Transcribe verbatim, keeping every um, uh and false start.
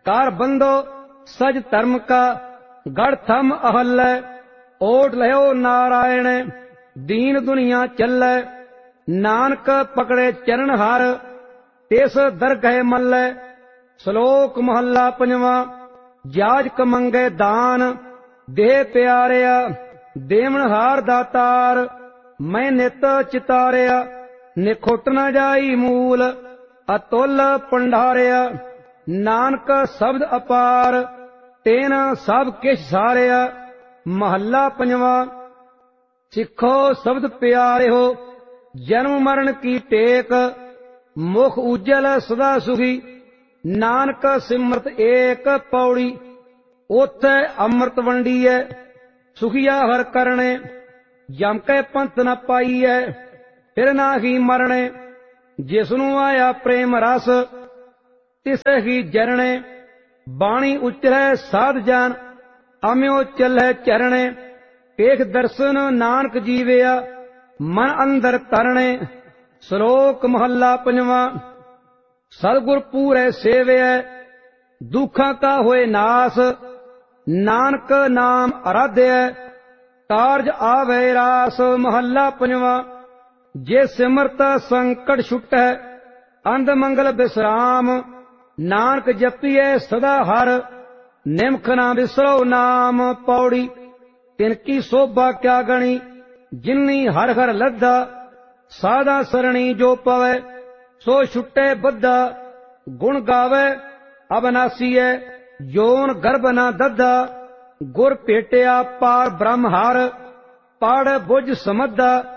Car बंदो सज धर्म का गढ़ थम अहल्लै। ओट लहो नारायण दीन दुनिया चलै। नानक पकड़े चरण हर तिस दरगह मल्लै। श्लोक महला पंजवा। जाज कमंगे दान देह प्यारिया देवन हार दातार। मैं नित चितारिया निखुट न जाई मूल अतुल भंडारिया। नानक शब्द अपार तेन सब किश सारिया। महला पंजवा। सिखो शब्द प्यारे हो जन्म मरण की टेक। मुख उज्जल सदा सुखी नानक सिमरत एक पौड़ी। ओथे अमृत वंडीए सुखिया हर करने। जम के पंथ न पाईए फिर ना ही मरने। जिसनू आया प्रेम रस तिसे ही जरने। बाणी उचरै साध जान अम्यो चलै चरणे। पेख दर्शन नानक जीविया मन अंदर तरणे। श्लोक महला पंजवा। सतगुर पूरे सेविया दुखा का होए नास। नानक नाम आराध्य कारज आवे रास। महला पंजवा। जे सिमरत संकट छुटै अंध मंगल विश्राम। नानक जपिए सदा हर निमख ना विसरो नाम। पौड़ी तिनकी शोभा क्या गणी जिन्नी हर हर लद्दा। साधा सरणी जो पवै सो छुटे बद्दा। गुण गावे अबनासीए जोन गर्भ ना दद्दा। गुर भेटिया पार ब्रह्म हर पाड़ बुझ समद्दा।